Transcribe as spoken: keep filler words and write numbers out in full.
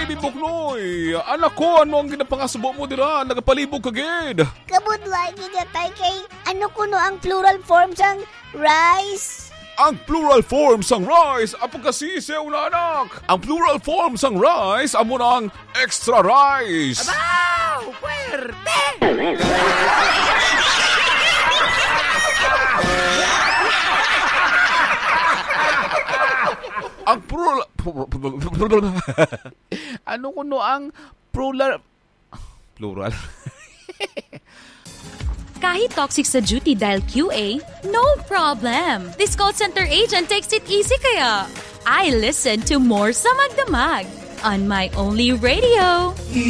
baby Buknoy. Anak ko, ano ang ginapangasubo mo dira? Nagapalibog ka gid. Kabudlay gigatay kay ano kuno ang plural form sang rice. Ang plural form sang rice, apo kasi siyaw na anak. Ang plural form sang rice, amo na ang extra rice. Abaw! Puwerte! Ang plural... Ano kuno ang plural... Plural? Kahit toxic sa duty dahil Q A, no problem. This call center agent takes it easy kaya. I listen to more sa Magdamag on my only radio.